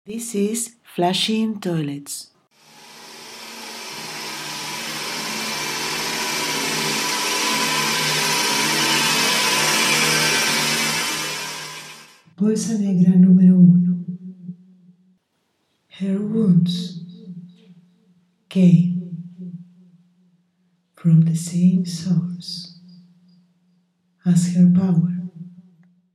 This is Flushing Toilets. Bolsa negra número 1. Her wounds came from the same source as her power.